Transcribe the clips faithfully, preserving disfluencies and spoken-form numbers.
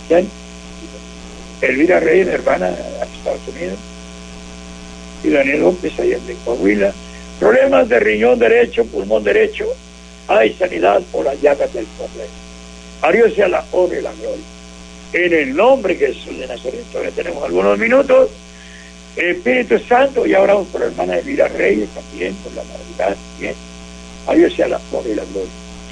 ¿Quién? Elvira Reyes, hermana, a Estados Unidos. Y Daniel López, allá de Coahuila. Problemas de riñón derecho, pulmón derecho. Hay sanidad por las llagas del Cordero. A Dios sea la honra y la gloria. En el nombre de Jesús de Nazaret. Todavía tenemos algunos minutos. El Espíritu Santo, y ahora por la hermana Elvira Reyes también, por la Navidad, bien. A Dios sea la honra y la gloria.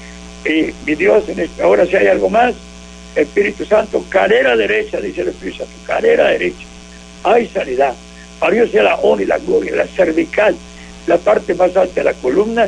Y mi Dios, en esta hora, si hay algo más, Espíritu Santo, cadera derecha, dice el Espíritu Santo, cadera derecha. Hay sanidad. A Dios sea la honra y la gloria. La cervical, la parte más alta de la columna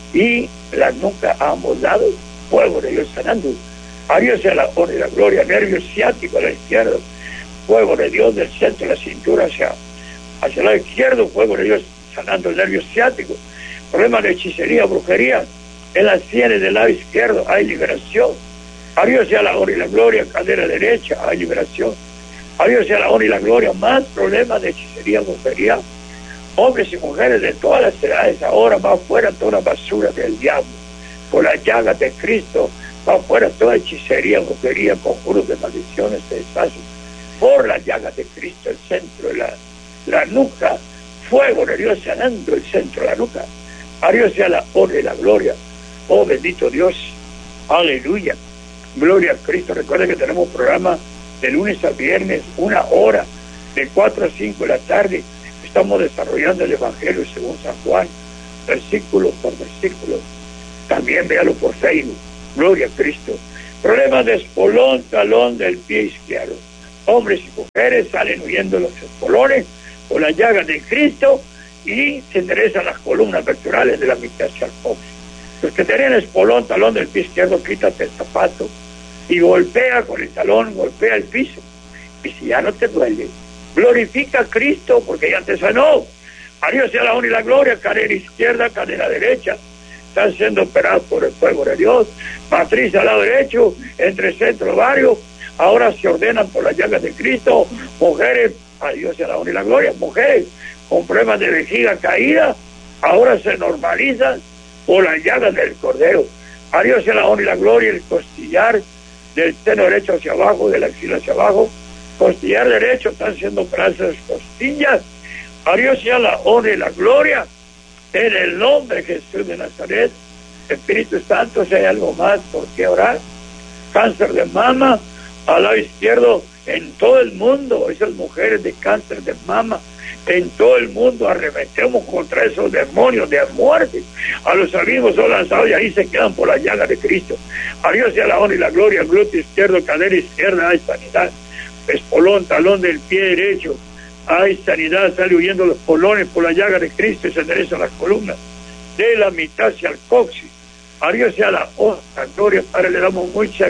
y la nuca a ambos lados, fuego de Dios sanando. A Dios sea la honra y la gloria. Nervio ciático a la izquierda, fuego de Dios del centro de la cintura hacia, hacia el lado izquierdo, fuego de Dios sanando el nervio ciático. Problemas de hechicería, brujería, en las sienes del lado izquierdo hay liberación. A Dios sea la honra y la gloria. Cadera derecha hay liberación. A Dios sea la honra y la gloria. Más problemas de hechicería, brujería. Hombres y mujeres de todas las edades, ahora va afuera toda basura del diablo. Por las llagas de Cristo, va afuera toda hechicería, brujería, conjuros de maldiciones, de deshacen. Por las llagas de Cristo, el centro de la, la nuca, fuego de Dios sanando el centro de la nuca. A Dios sea la honra y la gloria. Oh, bendito Dios. Aleluya. Gloria a Cristo. Recuerda que tenemos programa de lunes a viernes, una hora, de cuatro a cinco de la tarde. Estamos desarrollando el Evangelio según San Juan, versículo por versículo. También véalo por Facebook. Gloria a Cristo. Problemas de espolón, talón del pie izquierdo. Hombres y mujeres salen huyendo los espolones por las llagas de Cristo y se enderezan las columnas vertebrales de la mitad hacia el coxis. Los que tenían espolón, talón del pie izquierdo, quítate el zapato y golpea con el talón, golpea el piso. Y si ya no te duele, glorifica a Cristo porque ya te sanó. A Dios sea la honra y la gloria. Cadera izquierda, cadera derecha, están siendo operados por el fuego de Dios. Matriz al lado derecho, entre centro ovario, ahora se ordenan por las llagas de Cristo. Mujeres, a Dios sea la honra y la gloria. Mujeres con problemas de vejiga caída, ahora se normalizan por las llagas del Cordero. A Dios sea la honra y la gloria. El costillar del seno derecho hacia abajo, de la axila hacia abajo, costillar derecho, están siendo operadas las costillas. A Dios sea la honra y la gloria. En el nombre de Jesús de Nazaret. Espíritu Santo, si hay algo más por qué orar. Cáncer de mama al lado izquierdo en todo el mundo. Esas mujeres de cáncer de mama en todo el mundo, arremetemos contra esos demonios de muerte. A los abismos son lanzados y ahí se quedan por la llaga de Cristo. A Dios sea la honra y la gloria. Glúteo izquierdo, cadera izquierda, hay sanidad. Espolón, talón del pie derecho, hay sanidad. Sale huyendo los polones por la llaga de Cristo y se enderezan las columnas de la mitad hacia el coxis. A Dios sea la honra, la gloria. Padre, le damos mucha